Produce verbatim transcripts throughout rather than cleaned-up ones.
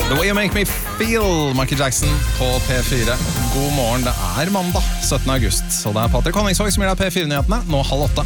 The Way You Make Me Feel, Michael Jackson på P fire. God morgen, det er mandag syttende august, så det er Patrick Honningsvåg som gir deg P fire-nyhetene, nå halv åtte.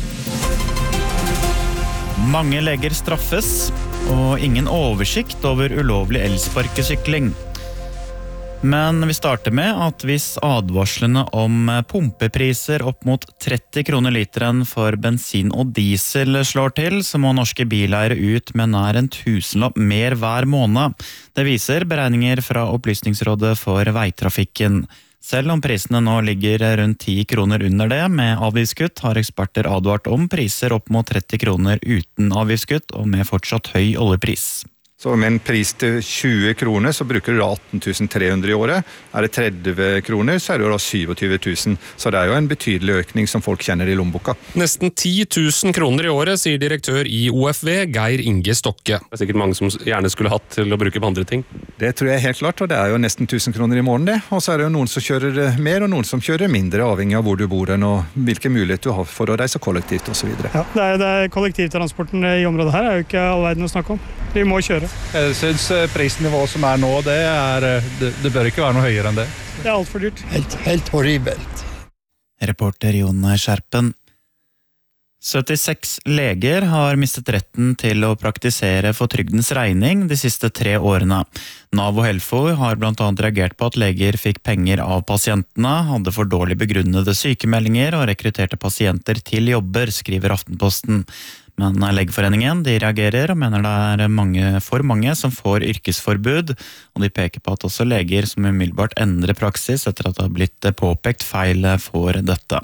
Mange leger straffes, og ingen oversikt over ulovlig elsparkesykling. Men vi starter med at hvis advarslene om pumpepriser opp mot tretti kroner literen for bensin og diesel slår til, så må norske bileiere ut med nær en tusenlapp mer hver måned. Det viser beregninger fra Opplysningsrådet for veitrafikken. Selv om prisene nå ligger rundt ti kroner under det med avgiftskutt, har eksperter advart om priser opp mot tretti kroner uten avgiftskutt og med fortsatt høy oljepris. Så med en pris til tjue kroner, så bruker du atten tusen tre hundre i året. Er det tretti kroner, så er det jo da tjuesyv tusen. Så det er jo en betydelig økning som folk kjenner i lommeboka. Nesten ti tusen kroner i året, sier direktør i O F V, Geir Inge Stokke. Det er sikkert mange som gjerne skulle hatt til å bruke på andre ting. Det tror jeg helt klart, og det er jo nesten tusen kroner i måneden det. Og så er det jo noen som kjører mer, og noen som kjører mindre, avhengig av hvor du bor hen, og hvilken mulighet du har for å reise kollektivt og så videre. Ja, det er, det er kollektivtransporten i området her er jo ikke all verden å snakke om. Vi må kjøre. Jeg synes prisnivået som er nå, det, er, det, det bør ikke være noe høyere enn det. Det er alt for dyrt. Helt, helt horribelt. Reporter Jon Skjerpen. syttiseks leger har mistet retten til å praktisere for trygdens regning de siste tre årene. Nav og Helfo har blant annet reagert på at leger fikk penger av pasientene, hadde for dårlig begrunnede sykemeldinger og rekrutterte pasienter til jobber, skriver Aftenposten. Men Legeforeningen de reagerer og mener det er mange, for mange som får yrkesforbud, og de peker på at også leger som umiddelbart endrer praksis etter at det har blitt påpekt feil for dette.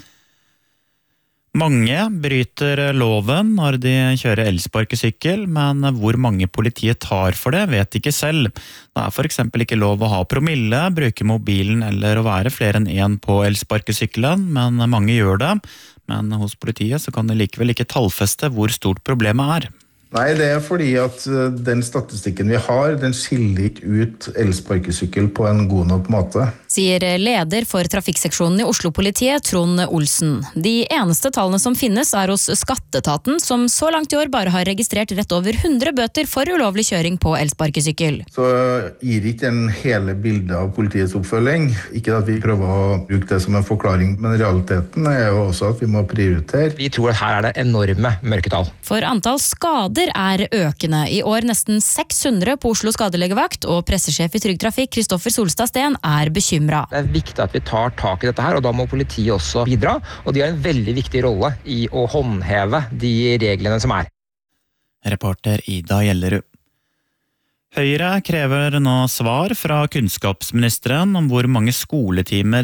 Mange bryter loven når de kjører elsparkesykkel, men hvor mange politiet tar for det vet ikke selv. Det er for eksempel ikke lov å ha promille, bruke mobilen eller å være flere enn en på elsparkesykkelen, men mange gjør det. Men hos politiet så kan det likevel ikke tallfeste hvor stort problemet er. Nei, det er fordi at den statistikken vi har, den skiller ikke ut elsparkesykkel på en god nok måte. Sier leder for trafikkseksjonen i Oslo-politiet, Trond Olsen. De eneste tallene som finnes er hos Skatteetaten, som så langt i år bare har registrert rett over hundre bøter for ulovlig kjøring på elsparkesykkel. Så gir ikke en hele bildet av politiets oppfølging. Ikke at vi prøver å bruke det som en forklaring, men realiteten er jo også at vi må prioritere. Vi tror at her er det enorme mørketall. For antall skader er økende. I år nesten seks hundre på Oslo skadelegevakt, og pressesjef i Trygg Trafikk, Kristoffer Solstad Steen, er bekymret. Det er viktig at vi tar tak i dette her, og da må politiet også bidra, og de har en veldig viktig rolle i å håndheve de reglene som er. Reporter Ida Gjellerud. Høyre krever nå svar fra kunnskapsministeren om hvor mange skoletimer